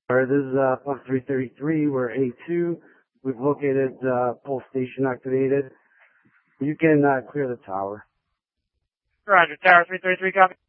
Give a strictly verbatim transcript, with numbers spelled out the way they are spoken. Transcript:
This is uh, Fox three thirty-three. We're A two. We've located uh, pole station activated. You can uh, clear the tower. Roger. Tower three thirty-three, copy.